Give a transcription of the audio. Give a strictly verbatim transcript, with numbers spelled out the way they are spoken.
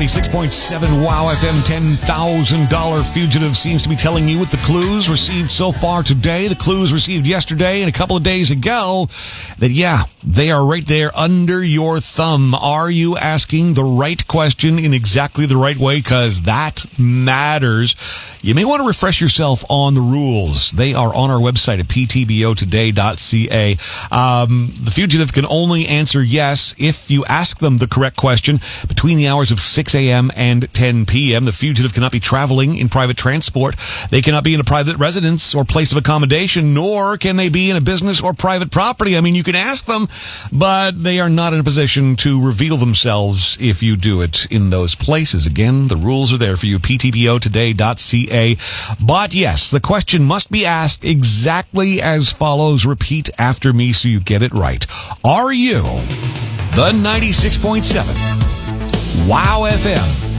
ninety-six point seven Wow F M. ten thousand dollars fugitive seems to be telling you with the clues received so far today, the clues received yesterday and a couple of days ago, that, yeah, they are right there under your thumb. Are you asking the right question in exactly the right way? Because that matters. You may want to refresh yourself on the rules. They are on our website at p t b o today dot c a. Um, the fugitive can only answer yes if you ask them the correct question between the hours of six a.m. and ten p.m. The fugitive cannot be traveling in private transport. They cannot be in a private residence or place of accommodation, nor can they be in a business or private property. I mean, you can ask them, but they are not in a position to reveal themselves if you do it in those places. Again, the rules are there for you, p t b o today dot c a. But yes, the question must be asked exactly as follows. Repeat after me so you get it right. Are you the ninety-six point seven Wow F M